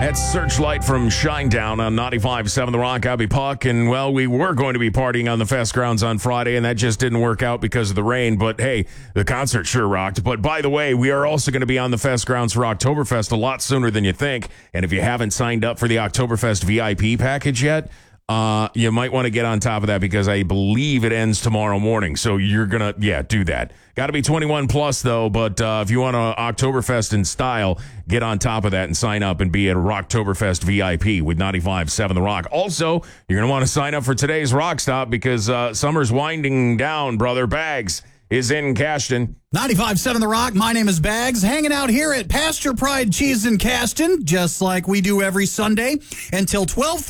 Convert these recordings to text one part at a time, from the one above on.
That's Searchlight from Shinedown on 95.7 The Rock. Abby Puck. And, well, we were going to be partying on the Fest grounds on Friday, and that just didn't work out because of the rain. But, hey, the concert sure rocked. But, by the way, we are also going to be on the Fest grounds for Oktoberfest a lot sooner than you think. And if you haven't signed up for the Oktoberfest VIP package yet, you might want to get on top of that because I believe it ends tomorrow morning. So you're going to, do that. Got to be 21 plus, though. But if you want to Oktoberfest in style, get on top of that and sign up and be at Rocktoberfest VIP with 95.7 The Rock. Also, you're going to want to sign up for today's Rock Stop because summer's winding down, brother. Bags is in Cashton. 95.7 The Rock, my name is Bags, hanging out here at Pasture Pride Cheese in Caston, just like we do every Sunday, until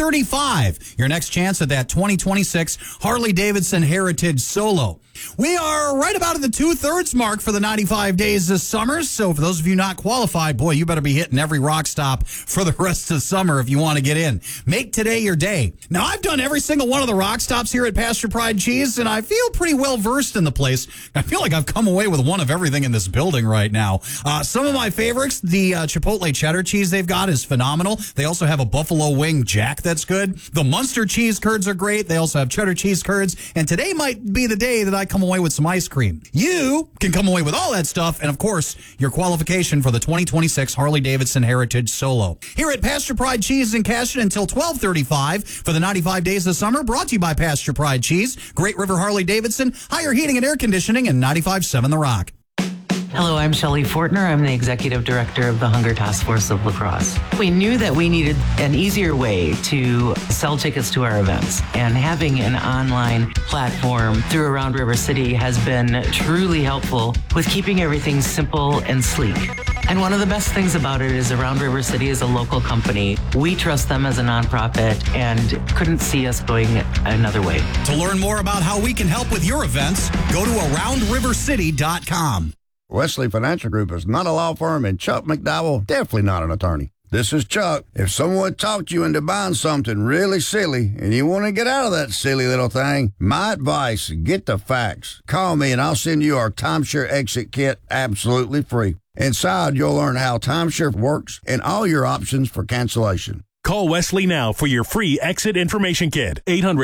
12:35. Your next chance at that 2026 Harley-Davidson Heritage Solo. We are right about at the 2/3 mark for the 95 days this summer, so for those of you not qualified, boy, you better be hitting every rock stop for the rest of the summer if you want to get in. Make today your day. Now, I've done every single one of the rock stops here at Pasture Pride Cheese, and I feel pretty well versed in the place. I feel like I've come away with one of everything in this building right now. Some of my favorites, the Chipotle cheddar cheese they've got is phenomenal. They also have a buffalo wing jack that's good. The Munster cheese curds are great. They also have cheddar cheese curds. And today might be the day that I come away with some ice cream. You can come away with all that stuff and, of course, your qualification for the 2026 Harley-Davidson Heritage Solo. Here at Pasture Pride Cheese in Cashton until 12:35 for the 95 days of summer, brought to you by Pasture Pride Cheese, Great River Harley-Davidson, Higher Heating and Air Conditioning, and 95.7 The Rock. Hello, I'm Shelley Fortner. I'm the Executive Director of the Hunger Task Force of La Crosse. We knew that we needed an easier way to sell tickets to our events, and having an online platform through Around River City has been truly helpful with keeping everything simple and sleek. And one of the best things about it is Around River City is a local company. We trust them as a nonprofit and couldn't see us going another way. To learn more about how we can help with your events, go to AroundRiverCity.com. Wesley Financial Group is not a law firm, and Chuck McDowell definitely not an attorney. This is Chuck. If someone talked you into buying something really silly and you want to get out of that silly little thing, my advice, get the facts. Call me and I'll send you our timeshare exit kit absolutely free. Inside, you'll learn how timeshare works and all your options for cancellation. Call Wesley now for your free exit information kit.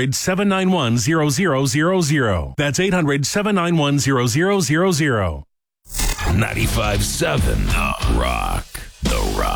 800-791-0000. That's 800-791-0000. 95.7 The Rock. The Rock.